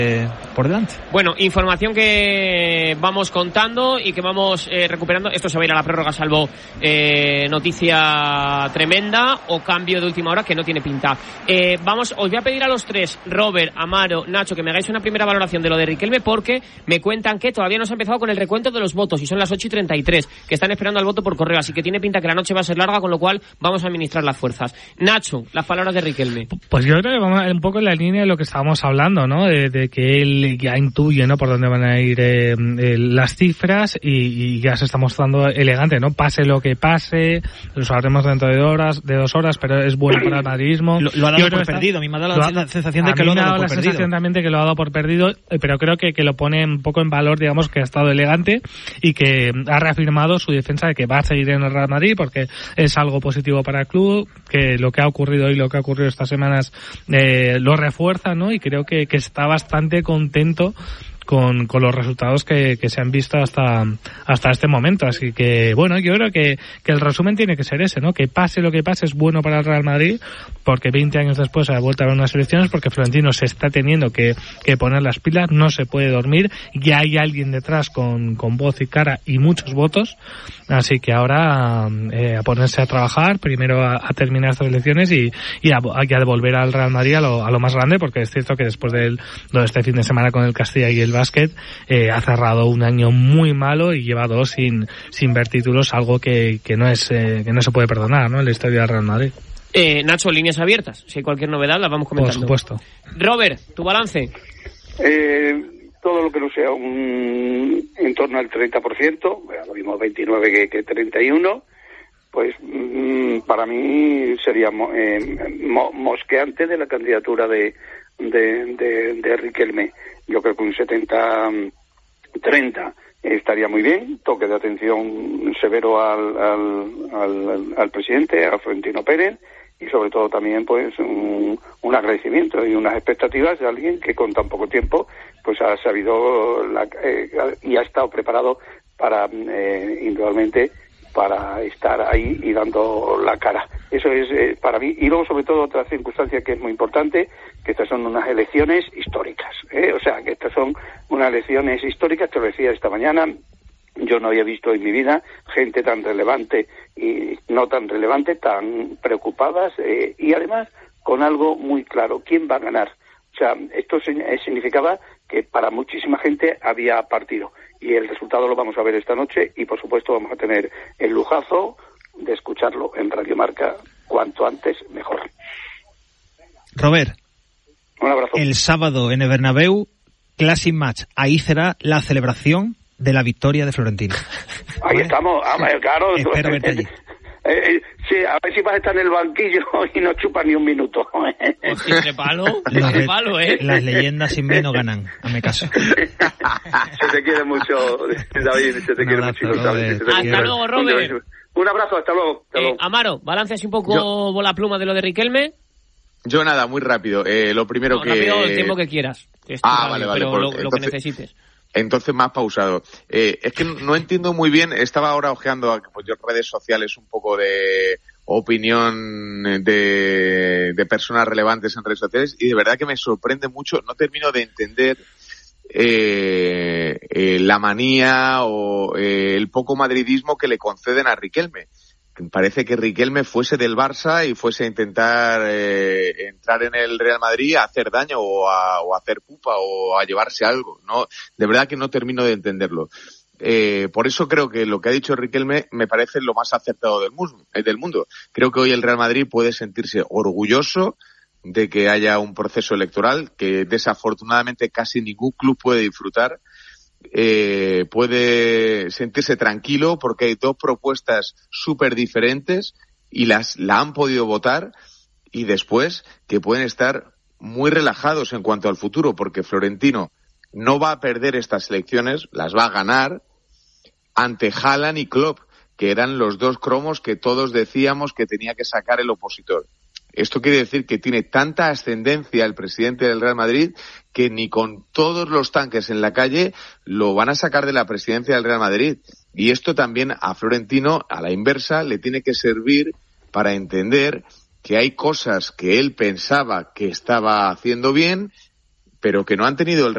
por delante. Bueno, información que vamos contando y que vamos recuperando. Esto se va a ir a la prórroga, salvo noticia tremenda o cambio de última hora que no tiene pinta. Os voy a pedir a los tres, Robert, Amaro, Nacho, que me hagáis una primera valoración de lo de Riquelme, porque me cuentan que todavía no se ha empezado con el recuento de los votos y son las 8:33, que están esperando al voto por correo, así que tiene pinta que la noche va a ser larga, con lo cual vamos a administrar las fuerzas. Nacho, las palabras de Riquelme. Pues yo creo que vamos un poco en la línea de lo que estábamos hablando, ¿no? De que él ya intuye, ¿no?, por dónde van a ir las cifras y ya se está mostrando elegante, ¿no? Pase lo que pase, lo sabremos dentro de 2 horas, pero es bueno para el madridismo. Lo ha dado por perdido. A mí me ha dado la sensación de que lo ha dado por perdido. Sensación también de que lo ha dado por perdido, pero creo que lo pone un poco en valor, digamos, que ha estado elegante y que ha reafirmado su defensa de que va a seguir en el Real Madrid porque es algo positivo para el club, que lo que ha ocurrido hoy, lo que ha ocurrido estas semanas lo refuerza, ¿no? Y creo que está bastante contento con los resultados que se han visto hasta este momento. Así que, bueno, yo creo que el resumen tiene que ser ese, ¿no? Que pase lo que pase es bueno para el Real Madrid, porque 20 años después ha vuelto a haber unas elecciones, porque Florentino se está teniendo que poner las pilas, no se puede dormir, ya hay alguien detrás con voz y cara y muchos votos, así que ahora a ponerse a trabajar, primero a terminar estas elecciones y a devolver al Real Madrid a lo más grande, porque es cierto que después de este fin de semana con el Castilla y el básquet ha cerrado un año muy malo y lleva 2 sin ver títulos, algo que no se puede perdonar, ¿no?, en la historia del Real Madrid. Nacho, líneas abiertas, si hay cualquier novedad las vamos comentando. Por supuesto. Robert, tu balance. Todo lo que no sea en torno al 30%, lo mismo 29 que 31, pues para mí sería mosqueante de la candidatura de Riquelme. Yo creo que un 70-30 estaría muy bien, toque de atención severo al presidente, a Florentino Pérez, y sobre todo también pues un agradecimiento y unas expectativas de alguien que con tan poco tiempo pues ha sabido y ha estado preparado para indudablemente para estar ahí y dando la cara. Eso es para mí. Y luego, sobre todo, otra circunstancia que es muy importante, que estas son unas elecciones históricas. O sea, que estas son unas elecciones históricas, te lo decía esta mañana. Yo no había visto en mi vida gente tan relevante y no tan relevante, tan preocupadas y además con algo muy claro. ¿Quién va a ganar? O sea, esto significaba que para muchísima gente había partido. Y el resultado lo vamos a ver esta noche y, por supuesto, vamos a tener el lujazo de escucharlo en Radio Marca cuanto antes mejor. Robert, un abrazo. El sábado en el Bernabéu, Classic Match. Ahí será la celebración de la victoria de Florentino. Ahí ¿vale? Estamos, claro. Espero verte allí. Sí, a ver si vas a estar en el banquillo y no chupas ni un minuto. Entre palo, Las leyendas sin mí no ganan, hazme caso. Se te quiere mucho, David, se te quiere mucho. Hasta luego, Robert. Un abrazo, hasta luego. Amaro, balance así un poco la pluma de lo de Riquelme. Yo nada, muy rápido. Lo primero rápido, el tiempo que quieras. Vale. Pero lo que necesites. Entonces más pausado. Es que no entiendo muy bien, estaba ahora ojeando pues, redes sociales un poco de opinión de personas relevantes en redes sociales y de verdad que me sorprende mucho, no termino de entender la manía o el poco madridismo que le conceden a Riquelme. Parece que Riquelme fuese del Barça y fuese a intentar entrar en el Real Madrid a hacer daño o a hacer pupa o a llevarse algo. No, de verdad que no termino de entenderlo. Por eso creo que lo que ha dicho Riquelme me parece lo más acertado del mundo. Creo que hoy el Real Madrid puede sentirse orgulloso de que haya un proceso electoral que desafortunadamente casi ningún club puede disfrutar. Puede sentirse tranquilo porque hay 2 propuestas súper diferentes y la han podido votar, y después que pueden estar muy relajados en cuanto al futuro porque Florentino no va a perder estas elecciones, las va a ganar ante Haaland y Klopp, que eran los 2 cromos que todos decíamos que tenía que sacar el opositor. Esto quiere decir que tiene tanta ascendencia el presidente del Real Madrid que ni con todos los tanques en la calle lo van a sacar de la presidencia del Real Madrid. Y esto también a Florentino, a la inversa, le tiene que servir para entender que hay cosas que él pensaba que estaba haciendo bien, pero que no han tenido el